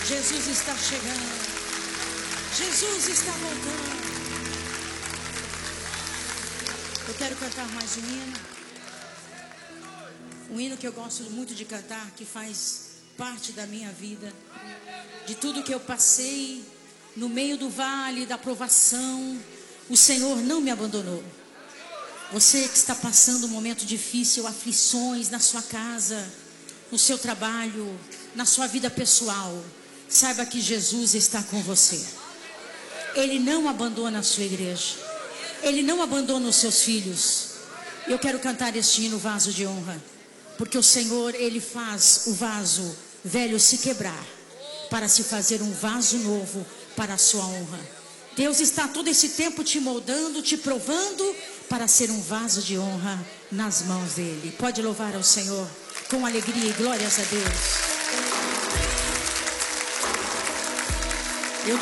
Jesus está chegando. Jesus está voltando. Eu quero cantar mais um hino. Um hino que eu gosto muito de cantar, que faz parte da minha vida, de tudo que eu passei no meio do vale da provação. O Senhor não me abandonou. Você que está passando um momento difícil, aflições na sua casa, no seu trabalho, na sua vida pessoal, saiba que Jesus está com você. Ele não abandona a sua igreja. Ele não abandona os seus filhos. Eu quero cantar este hino, Vaso de Honra, porque o Senhor, Ele faz o vaso velho se quebrar para se fazer um vaso novo para a sua honra. Deus está todo esse tempo te moldando, te provando para ser um vaso de honra nas mãos dEle. Pode louvar ao Senhor com alegria e glórias a Deus.